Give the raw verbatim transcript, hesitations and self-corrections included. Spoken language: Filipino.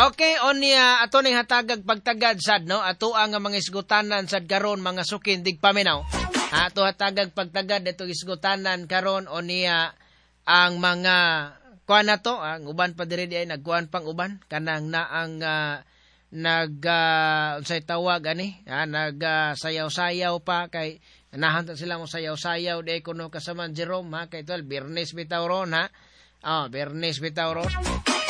Okay, on niya ato ning hatagag pagtagad sad no. Ato ang mga isgutanan sad karon mga sukin dig paminaw. Ato hatagag pagtagad dito isgutanan karon on niya ang mga kuan nato, ang uban pa diri ay nagkuan pang uban kanang naang uh, nag uh, unsay tawag ani, ah, nag uh, sayaw-sayaw pa kay nahanta sila mo sayaw-sayaw di kuno kasama Jerome ha kay tol Bernes bitaw ron ha. Oh, Bernes bitaw ron.